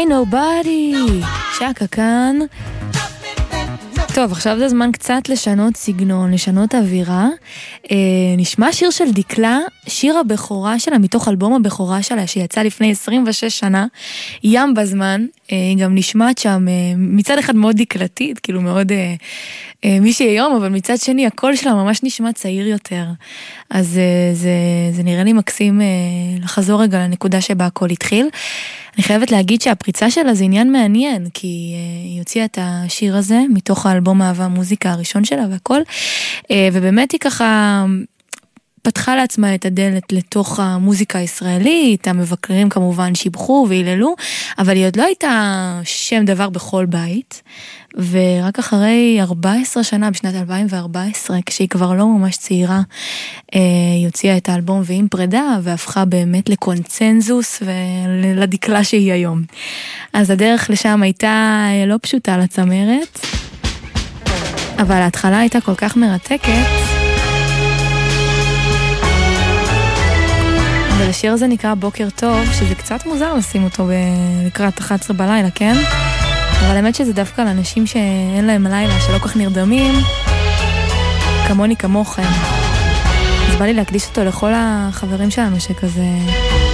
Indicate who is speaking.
Speaker 1: Ain't nobody, שקה כאן. טוב, עכשיו זה זמן קצת לשנות סגנון, לשנות אווירה. נשמע שיר של דקלה, שיר הבכורה שלה, מתוך אלבום הבכורה שלה, שיצא לפני 26 שנה, ים בזמן. היא גם נשמעת שם מצד אחד מאוד דקלתית, כאילו מאוד מישהי היום, אבל מצד שני הקול שלה ממש נשמע צעיר יותר. אז זה נראה לי מקסים לחזור רגע לנקודה שבה הכל התחיל. אני חייבת להגיד שהפריצה שלה זה עניין מעניין, כי היא הוציאה את השיר הזה מתוך האלבום אהבה המוזיקה הראשון שלה והכל, ובאמת היא ככה פתחה לעצמה את הדלת לתוך המוזיקה הישראלית, המבקרים כמובן שיבחו והיללו, אבל היא עוד לא הייתה שם דבר בכל בית, ורק אחרי 14 שנה, בשנת 2014, כשהיא כבר לא ממש צעירה, היא הוציאה את האלבום ועם פרידה, והפכה באמת לקונצנזוס ולדקלה שהיא היום. אז הדרך לשם הייתה לא פשוטה לצמרת, אבל ההתחלה הייתה כל כך מרתקת, ולשיר הזה נקרא בוקר טוב, שזה קצת מוזר לשים אותו לקראת 11 בלילה, כן? אבל האמת שזה דווקא לאנשים שאין להם לילה, שלא כך נרדמים, כמוני כמוכם. אז בא לי להקדיש אותו לכל החברים שלנו שכזה